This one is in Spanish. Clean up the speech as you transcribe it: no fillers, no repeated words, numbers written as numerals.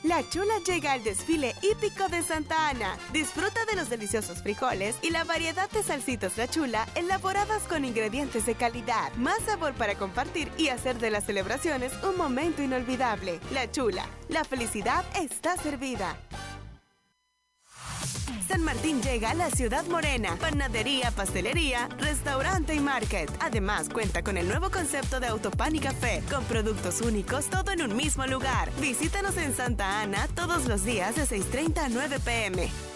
La Chula llega al desfile hípico de Santa Ana. Disfruta de los deliciosos frijoles y la variedad de salsitas La Chula elaboradas con ingredientes de calidad. Más sabor para compartir y hacer de las celebraciones un momento inolvidable. La Chula, la felicidad está servida. San Martín llega a la Ciudad Morena. Panadería, pastelería, restaurante y market. Además, cuenta con el nuevo concepto de Autopan y Café, con productos únicos, todo en un mismo lugar. Visítanos en Santa Ana todos los días de 6:30 a 9 p.m.